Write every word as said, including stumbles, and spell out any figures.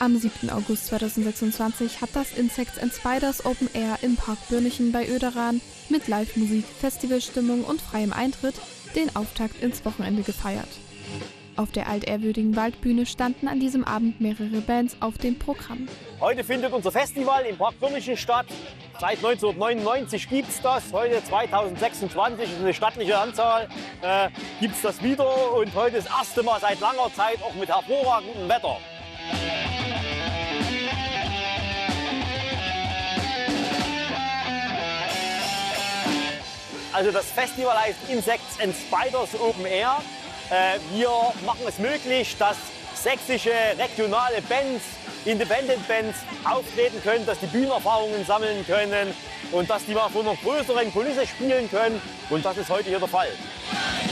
Am siebten August zweitausendsechsundzwanzig hat das Insects and Spiders Open Air im Park Börnichen bei Oederan mit Live-Musik, Festivalstimmung und freiem Eintritt den Auftakt ins Wochenende gefeiert. Auf der altehrwürdigen Waldbühne standen an diesem Abend mehrere Bands auf dem Programm. Heute findet unser Festival im Park Börnichen statt. Seit neunzehnhundertneunundneunzig gibt es das. Heute zweitausendsechsundzwanzig, ist eine stattliche Anzahl, äh, gibt es das wieder. Und heute das erste Mal seit langer Zeit auch mit hervorragendem Wetter. Also das Festival heißt Insects and Spiders Open Air. Äh, wir machen es möglich, dass sächsische regionale Bands, Independent Bands auftreten können, dass die Bühnenerfahrungen sammeln können und dass die mal vor einer größeren Kulisse spielen können. Und das ist heute hier der Fall.